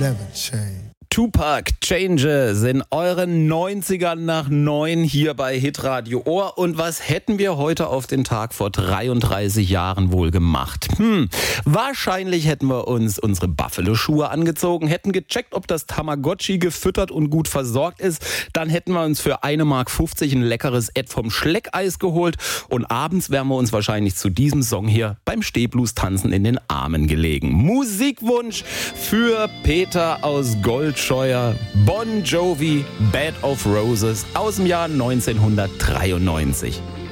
never change. Tupac, Changes in euren 90ern nach 9 hier bei Hitradio Ohr. Und was hätten wir heute auf den Tag vor 33 Jahren wohl gemacht? Wahrscheinlich hätten wir uns unsere Buffalo-Schuhe angezogen, hätten gecheckt, ob das Tamagotchi gefüttert und gut versorgt ist. Dann hätten wir uns für 1,50 Mark ein leckeres Ed vom Schleckeis geholt. Und abends wären wir uns wahrscheinlich zu diesem Song hier beim Stehblues tanzen in den Armen gelegen. Musikwunsch für Peter aus Goldscheuer, Bon Jovi, Bed of Roses aus dem Jahr 1993.